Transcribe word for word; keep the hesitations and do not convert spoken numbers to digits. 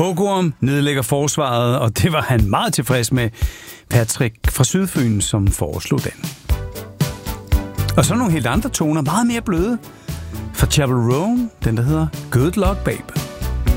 Hugorm nedlægger forsvaret, og det var han meget tilfreds med. Patrick fra Sydfyn, som foreslog den. Og så nogle helt andre toner, meget mere bløde. Fra Chapel Roan, den der hedder Good Luck Babe.